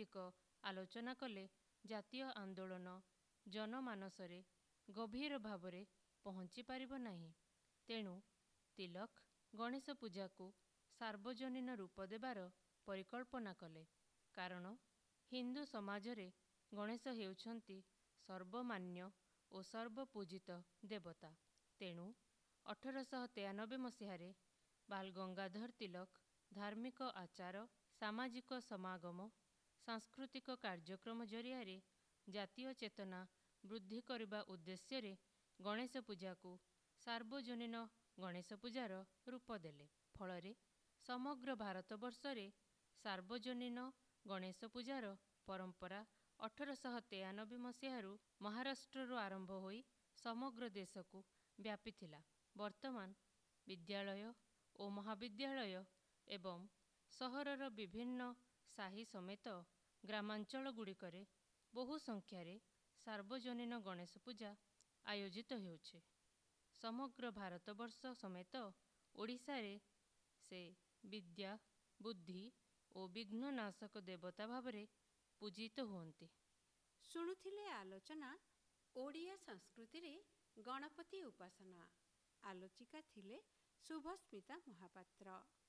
ଭିତ୍ତିକ ଆଲୋଚନା କଲେ ଜାତୀୟ ଆନ୍ଦୋଳନ ଜନମାନସରେ ଗଭୀର ଭାବରେ ପହଞ୍ଚି ପାରିବ ନାହିଁ। ତେଣୁ ତିଲକ ଗଣେଶ ପୂଜାକୁ ସାର୍ବଜନୀନ ରୂପ ଦେବାର ପରିକଳ୍ପନା କଲେ। କାରଣ ହିନ୍ଦୁ ସମାଜରେ ଗଣେଶ ହେଉଛନ୍ତି ସର୍ବମାନ୍ୟ ଓ ସର୍ବପୂଜିତ ଦେବତା। ତେଣୁ 1893 ମସିହାରେ ବାଲ ଗଙ୍ଗାଧର ତିଲକ ଧାର୍ମିକ ଆଚାର, ସାମାଜିକ ସମାଗମ, ସାଂସ୍କୃତିକ କାର୍ଯ୍ୟକ୍ରମ ଜରିଆରେ ଜାତୀୟ ଚେତନା ବୃଦ୍ଧି କରିବା ଉଦ୍ଦେଶ୍ୟରେ ଗଣେଶ ପୂଜାକୁ ସାର୍ବଜନୀନ ଗଣେଶ ପୂଜାର ରୂପ ଦେଲେ। ଫଳରେ ସମଗ୍ର ଭାରତବର୍ଷରେ ସାର୍ବଜନୀନ ଗଣେଶ ପୂଜାର ପରମ୍ପରା 1893 ମସିହାରୁ ମହାରାଷ୍ଟ୍ରରୁ ଆରମ୍ଭ ହୋଇ ସମଗ୍ର ଦେଶକୁ ବ୍ୟାପିଥିଲା। ବର୍ତ୍ତମାନ ବିଦ୍ୟାଳୟ ଓ ମହାବିଦ୍ୟାଳୟ ଏବଂ ସହରର ବିଭିନ୍ନ ସାହି ସମେତ ଗ୍ରାମାଞ୍ଚଳଗୁଡ଼ିକରେ ବହୁ ସଂଖ୍ୟାରେ ସାର୍ବଜନୀନ ଗଣେଶ ପୂଜା ଆୟୋଜିତ ହେଉଛି। ସମଗ୍ର ଭାରତବର୍ଷ ସମେତ ଓଡ଼ିଶାରେ ସେ ବିଦ୍ୟା, ବୁଦ୍ଧି ଓ ବିଘ୍ନନାଶକ ଦେବତା ଭାବରେ ପୂଜିତ ହୁଅନ୍ତି। ଶୁଣୁଥିଲେ ଆଲୋଚନା ଓଡ଼ିଆ ସଂସ୍କୃତିରେ ଗଣପତି ଉପାସନା। ଆଲୋଚିକା ଥିଲେ ଶୁଭସ୍ମିତା ମହାପାତ୍ର।